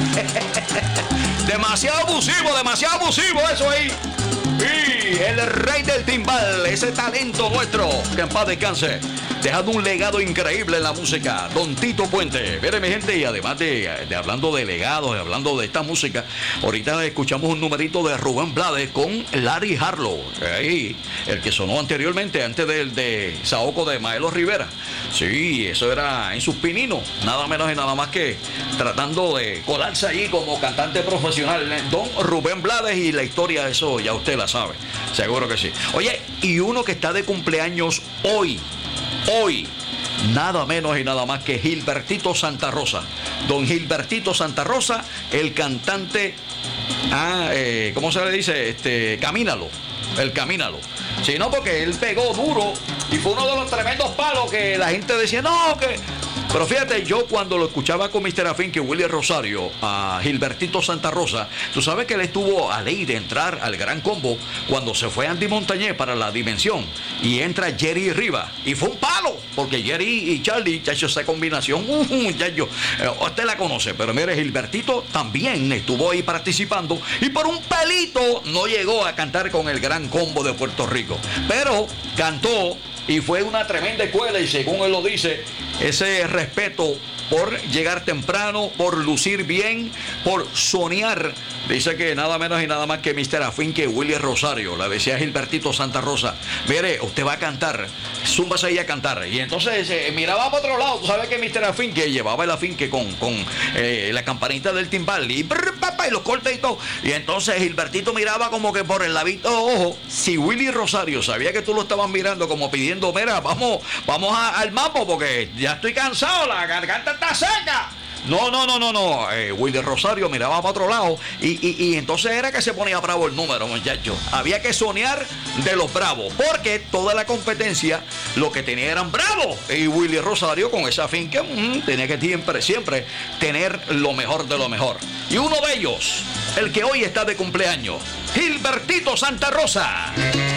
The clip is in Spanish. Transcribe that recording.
Demasiado abusivo eso ahí. Y el rey del timbal, ese talento nuestro, que en paz descanse, dejando un legado increíble en la música, Don Tito Puente. Mire, mi gente, y además de hablando de legados, hablando de esta música, ahorita escuchamos un numerito de Rubén Blades con Larry Harlow, ahí, el que sonó anteriormente, antes del de Saoco de Maelo Rivera. Sí, eso era en sus pininos, nada menos y nada más que tratando de colarse allí como cantante profesional, Don Rubén Blades, y la historia de eso ya usted la sabe, seguro que sí. Oye, y uno que está de cumpleaños hoy, nada menos y nada más que Gilbertito Santa Rosa. Don Gilbertito Santa Rosa, el cantante, ¿cómo se le dice? Camínalo, el Camínalo. Sí, no, porque él pegó duro y fue uno de los tremendos palos que la gente decía, no, que... Pero fíjate, yo cuando lo escuchaba con Mr. Afinque, Willy Rosario, a Gilbertito Santa Rosa, tú sabes que él estuvo a ley de entrar al Gran Combo cuando se fue Andy Montañez para la Dimensión y entra Jerry Rivas. Y fue un palo, porque Jerry y Charlie, ya hecho esa combinación, usted la conoce, pero mire, Gilbertito también estuvo ahí participando y por un pelito no llegó a cantar con el Gran Combo de Puerto Rico. Pero cantó y fue una tremenda escuela y según él lo dice, ese respeto por llegar temprano, por lucir bien, por soñar. Dice que nada menos y nada más que Mr. Afinque Willy Rosario. La decía Gilbertito Santa Rosa. Mire, usted va a cantar, zúmbase ahí a cantar. Y entonces miraba para otro lado. Tú sabes que Mr. Afinque llevaba el afinque con la campanita del timbal y los cortes y todo. Y entonces Gilbertito miraba como que por el labito ojo. Si Willy Rosario sabía que tú lo estabas mirando como pidiendo, mira, vamos al mambo porque ya estoy cansado, la garganta está seca. No. Willy Rosario miraba para otro lado y entonces era que se ponía bravo el número, muchachos. Había que soñar de los bravos, porque toda la competencia lo que tenía eran bravos. Y Willy Rosario con esa finca tenía que siempre tener lo mejor de lo mejor. Y uno de ellos, el que hoy está de cumpleaños, Gilbertito Santa Rosa.